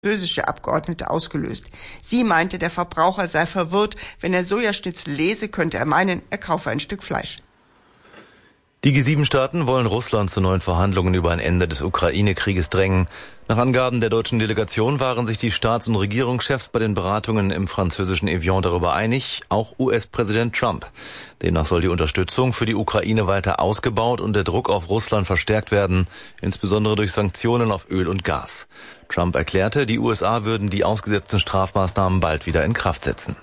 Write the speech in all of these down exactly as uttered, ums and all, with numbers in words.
französische Abgeordnete ausgelöst. Sie meinte, der Verbraucher sei verwirrt. Wenn er Sojaschnitzel lese, könnte er meinen, er kaufe ein Stück Fleisch. Die G sieben Staaten wollen Russland zu neuen Verhandlungen über ein Ende des Ukraine-Krieges drängen. Nach Angaben der deutschen Delegation waren sich die Staats- und Regierungschefs bei den Beratungen im französischen Evian darüber einig, auch U S-Präsident Trump. Demnach soll die Unterstützung für die Ukraine weiter ausgebaut und der Druck auf Russland verstärkt werden, insbesondere durch Sanktionen auf Öl und Gas. Trump erklärte, die U S A würden die ausgesetzten Strafmaßnahmen bald wieder in Kraft setzen.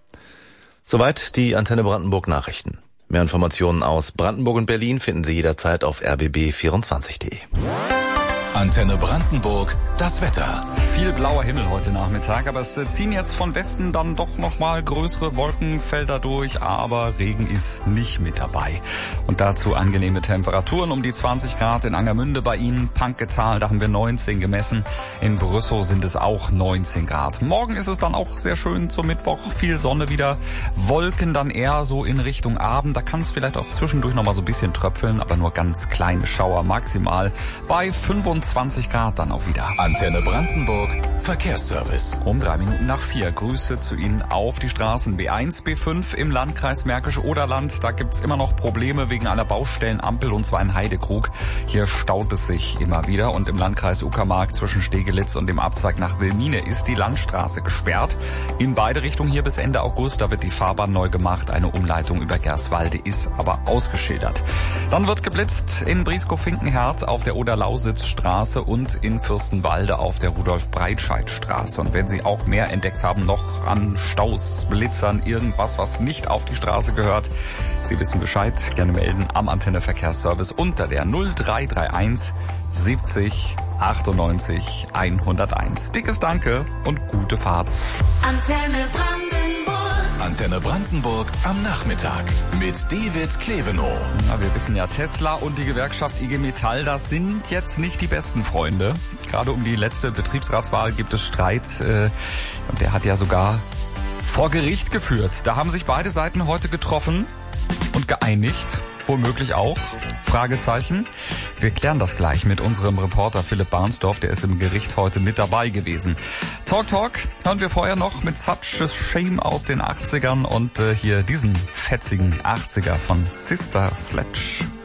Soweit die Antenne Brandenburg Nachrichten. Mehr Informationen aus Brandenburg und Berlin finden Sie jederzeit auf r b b vierundzwanzig punkt d e. Antenne Brandenburg, das Wetter. Viel blauer Himmel heute Nachmittag, aber es ziehen jetzt von Westen dann doch nochmal größere Wolkenfelder durch, aber Regen ist nicht mit dabei. Und dazu angenehme Temperaturen um die zwanzig Grad in Angermünde bei Ihnen, Panketal, da haben wir neunzehn gemessen. In Brüssow sind es auch neunzehn Grad. Morgen ist es dann auch sehr schön zum Mittwoch, viel Sonne wieder, Wolken dann eher so in Richtung Abend. Da kann es vielleicht auch zwischendurch nochmal so ein bisschen tröpfeln, aber nur ganz kleine Schauer maximal bei fünfundzwanzig Grad dann auch wieder. Antenne Brandenburg, Verkehrsservice. Um drei Minuten nach vier. Grüße zu Ihnen auf die Straßen B eins, B fünf im Landkreis Märkisch-Oderland. Da gibt's immer noch Probleme wegen einer Baustellenampel, und zwar in Heidekrug. Hier staut es sich immer wieder, und im Landkreis Uckermark zwischen Stegelitz und dem Abzweig nach Wilmine ist die Landstraße gesperrt. In beide Richtungen hier bis Ende August. Da wird die Fahrbahn neu gemacht. Eine Umleitung über Gerswalde ist aber ausgeschildert. Dann wird geblitzt in Brieskow-Finkenherz auf der Oder-Lausitz-Straße und in Fürstenwalde auf der Rudolf-Breitscheid-Straße. Und wenn Sie auch mehr entdeckt haben, noch an Staus, Blitzern, irgendwas, was nicht auf die Straße gehört, Sie wissen Bescheid, gerne melden am Antenne Verkehrsservice unter der null drei drei eins siebzig achtundneunzig hunderteins. Dickes Danke und gute Fahrt. Antenne Brandenburg. Antenne Brandenburg am Nachmittag mit David Klevenow. Ja, wir wissen ja, Tesla und die Gewerkschaft I G Metall, das sind jetzt nicht die besten Freunde. Gerade um die letzte Betriebsratswahl gibt es Streit. Äh, und der hat ja sogar vor Gericht geführt. Da haben sich beide Seiten heute getroffen und geeinigt. Womöglich auch? Fragezeichen. Wir klären das gleich mit unserem Reporter Philipp Barnsdorf, der ist im Gericht heute mit dabei gewesen. Talk Talk hören wir vorher noch mit Such a Shame aus den achtzigern und äh, hier diesen fetzigen achtziger von Sister Sledge.